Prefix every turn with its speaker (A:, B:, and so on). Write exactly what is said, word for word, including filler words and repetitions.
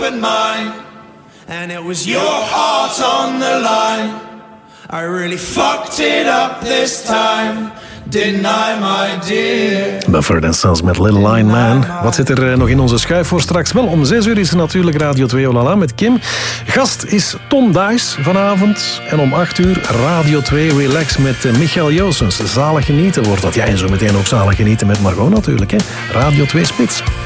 A: but mine. And it was your heart on the line. I really fucked it up this time. Didn't I, my dear?
B: Mumford and Sons met Little Line Man. Wat zit er nog in onze schuif voor straks? Wel, om zes uur is er natuurlijk Radio twee Olala met Kim. Gast is Tom Dice vanavond. En om acht uur Radio twee Relax met Michael Joosens. Zalig genieten wordt dat. Ja, en zo meteen ook zalig genieten met Margot natuurlijk. Hè? Radio twee Spits.